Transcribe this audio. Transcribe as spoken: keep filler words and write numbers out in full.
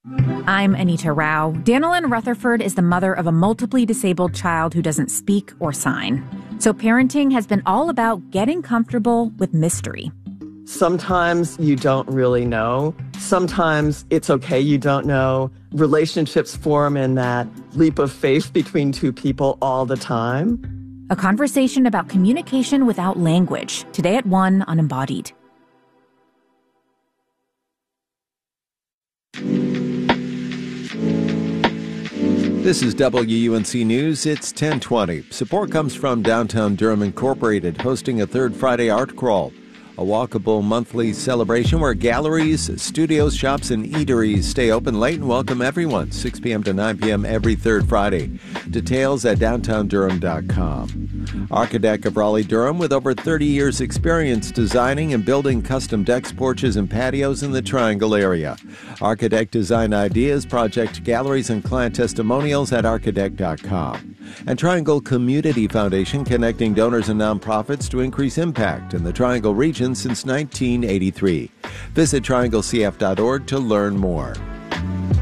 I'm Anita Rao. Danilyn Rutherford is the mother of a multiply disabled child who doesn't speak or sign. So parenting has been all about getting comfortable with mystery. Sometimes you don't really know. Sometimes it's okay you don't know. Relationships form in that leap of faith between two people all the time. A conversation about communication without language, today at one on Embodied. This is W U N C News. It's ten twenty. Support comes from Downtown Durham Incorporated, hosting a third Friday art crawl, a walkable monthly celebration where galleries, studios, shops, and eateries stay open late and welcome everyone, six p.m. to nine p.m. every third Friday. Details at downtown durham dot com. Archidek of Raleigh-Durham, with over thirty years' experience designing and building custom decks, porches, and patios in the Triangle area. Archidek design ideas, project galleries, and client testimonials at archidek dot com. And Triangle Community Foundation, connecting donors and nonprofits to increase impact in the Triangle region since nineteen eighty-three. Visit triangle c f dot org to learn more.